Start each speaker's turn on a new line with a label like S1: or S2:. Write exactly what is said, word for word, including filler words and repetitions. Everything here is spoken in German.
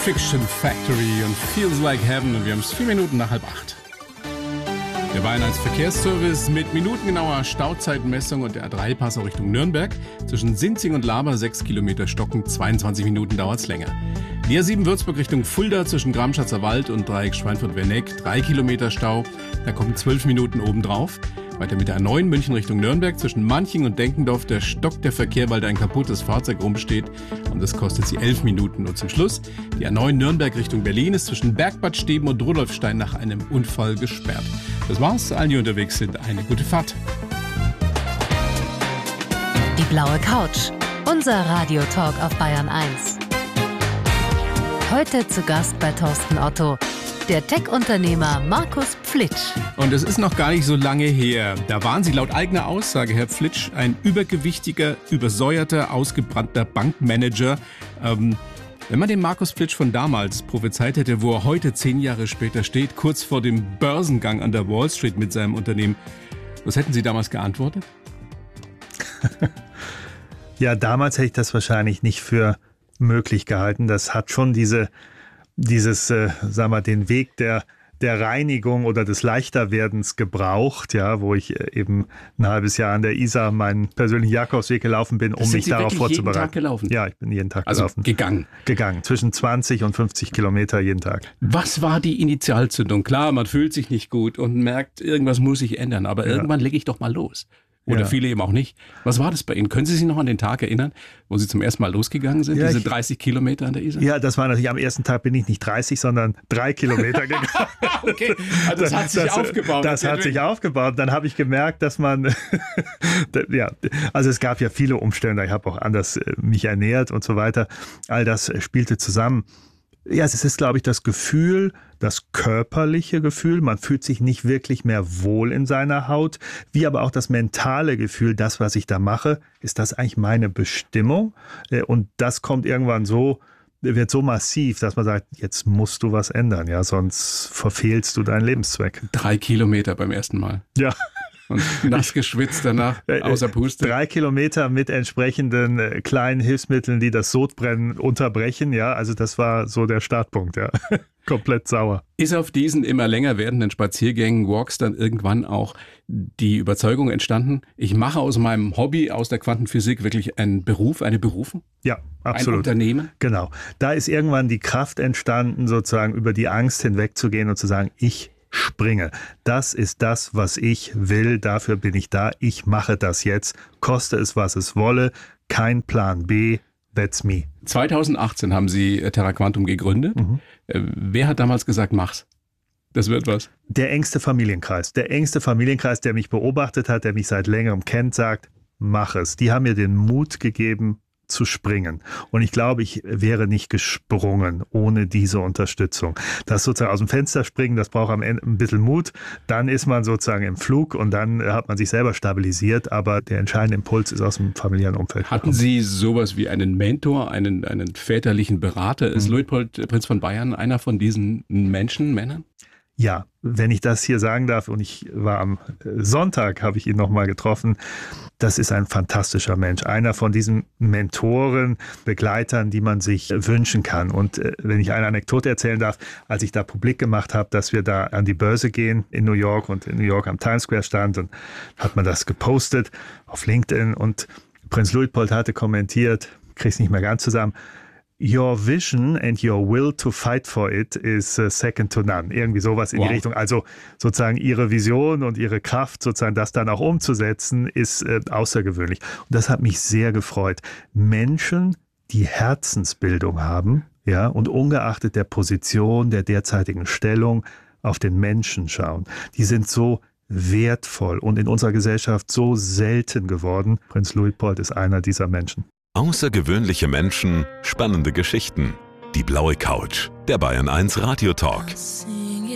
S1: Fiction Factory und Feels Like Heaven und wir haben es vier Minuten nach halb acht. Der Bayern eins Verkehrsservice mit minutengenauer Stauzeitmessung und der A drei Passau Richtung Nürnberg. Zwischen Sinzing und Laber sechs Kilometer Stocken, zweiundzwanzig Minuten dauert's länger. Die A sieben Würzburg Richtung Fulda zwischen Gramschatzer Wald und Dreieck Schweinfurt-Werneck, drei Kilometer Stau, da kommen zwölf Minuten obendrauf. Weiter mit der A neun München Richtung Nürnberg zwischen Manching und Denkendorf, der stockt der Verkehr, weil da ein kaputtes Fahrzeug rumsteht und das kostet sie elf Minuten. Und zum Schluss die A neun Nürnberg Richtung Berlin ist zwischen Bergbad Steben und Rudolfstein nach einem Unfall gesperrt. Das war's, allen, die unterwegs sind, eine gute Fahrt.
S2: Die blaue Couch, unser Radiotalk auf Bayern eins. Heute zu Gast bei Thorsten Otto, der Tech-Unternehmer Markus Pflitsch.
S1: Und es ist noch gar nicht so lange her. Da waren Sie laut eigener Aussage, Herr Pflitsch, ein übergewichtiger, übersäuerter, ausgebrannter Bankmanager. Ähm, wenn man dem Markus Pflitsch von damals prophezeit hätte, wo er heute zehn Jahre später steht, kurz vor dem Börsengang an der Wall Street mit seinem Unternehmen, was hätten Sie damals geantwortet?
S3: Ja, damals hätte ich das wahrscheinlich nicht für möglich gehalten. Das hat schon diese, dieses, äh, sagen wir, den Weg der, der Reinigung oder des Leichterwerdens gebraucht, ja, wo ich äh, eben ein halbes Jahr an der Isar meinen persönlichen Jakobsweg gelaufen bin, um mich darauf vorzubereiten.
S1: Jeden Tag gelaufen?
S3: Ja, ich bin jeden Tag
S1: also
S3: gelaufen.
S1: gegangen?
S3: Gegangen, zwischen zwanzig und fünfzig Kilometer jeden Tag.
S1: Was war die Initialzündung? Klar, man fühlt sich nicht gut und merkt, irgendwas muss sich ändern, aber ja. irgendwann lege ich doch mal los. Oder ja. viele eben auch nicht. Was war das bei Ihnen? Können Sie sich noch an den Tag erinnern, wo Sie zum ersten Mal losgegangen sind, ja, diese dreißig Kilometer an der Isar?
S3: Ja, das war natürlich, am ersten Tag bin ich nicht dreißig, sondern drei Kilometer gegangen.
S1: Okay, also das hat sich das, aufgebaut.
S3: Das hat sich aufgebaut. Dann habe ich gemerkt, dass man, ja, also es gab ja viele Umstände. Ich habe auch anders mich ernährt und so weiter. All das spielte zusammen. Ja, es ist, glaube ich, das Gefühl, das körperliche Gefühl, man fühlt sich nicht wirklich mehr wohl in seiner Haut, wie aber auch das mentale Gefühl, das, was ich da mache, ist das eigentlich meine Bestimmung? Und das kommt irgendwann so, wird so massiv, dass man sagt, jetzt musst du was ändern, ja, sonst verfehlst du deinen Lebenszweck.
S1: Drei Kilometer beim ersten Mal.
S3: Ja.
S1: Und nass geschwitzt danach, außer Puste.
S3: Drei Kilometer mit entsprechenden äh, kleinen Hilfsmitteln, die das Sodbrennen unterbrechen. Ja, also das war so der Startpunkt, ja. Komplett sauer.
S1: Ist auf diesen immer länger werdenden Spaziergängen, Walks dann irgendwann auch die Überzeugung entstanden, ich mache aus meinem Hobby, aus der Quantenphysik wirklich einen Beruf, eine Berufung?
S3: Ja, absolut.
S1: Ein Unternehmen?
S3: Genau. Da ist irgendwann die Kraft entstanden, sozusagen über die Angst hinwegzugehen und zu sagen, ich springe. Das ist das, was ich will. Dafür bin ich da. Ich mache das jetzt. Koste es, was es wolle. Kein Plan B. That's me.
S1: zweitausendachtzehn haben Sie Terra Quantum gegründet. Mhm. Wer hat damals gesagt, mach's? Das wird was.
S3: Der engste Familienkreis. Der engste Familienkreis, der mich beobachtet hat, der mich seit längerem kennt, sagt, mach es. Die haben mir den Mut gegeben, zu springen. Und ich glaube, ich wäre nicht gesprungen ohne diese Unterstützung. Das sozusagen aus dem Fenster springen, das braucht am Ende ein bisschen Mut. Dann ist man sozusagen im Flug und dann hat man sich selber stabilisiert. Aber der entscheidende Impuls ist aus dem familiären Umfeld.
S1: Hatten
S3: gekommen.
S1: Sie sowas wie einen Mentor, einen, einen väterlichen Berater? Ist mhm. Luitpold, Prinz von Bayern, einer von diesen Menschen, Männern?
S3: Ja, wenn ich das hier sagen darf, und ich war am Sonntag, habe ich ihn nochmal getroffen, das ist ein fantastischer Mensch. Einer von diesen Mentoren, Begleitern, die man sich wünschen kann. Und äh, wenn ich eine Anekdote erzählen darf, als ich da publik gemacht habe, dass wir da an die Börse gehen in New York und in New York am Times Square stand, und hat man das gepostet auf LinkedIn und Prinz Luitpold hatte kommentiert, krieg's nicht mehr ganz zusammen, Your vision and your will to fight for it is second to none. Irgendwie sowas in wow. die Richtung. Also sozusagen ihre Vision und ihre Kraft, sozusagen das dann auch umzusetzen, ist äh, außergewöhnlich. Und das hat mich sehr gefreut. Menschen, die Herzensbildung haben, ja, und ungeachtet der Position, der derzeitigen Stellung, auf den Menschen schauen. Die sind so wertvoll und in unserer Gesellschaft so selten geworden. Prinz Luitpold ist einer dieser Menschen.
S4: Außergewöhnliche Menschen, spannende Geschichten. Die blaue Couch, der Bayern eins Radiotalk.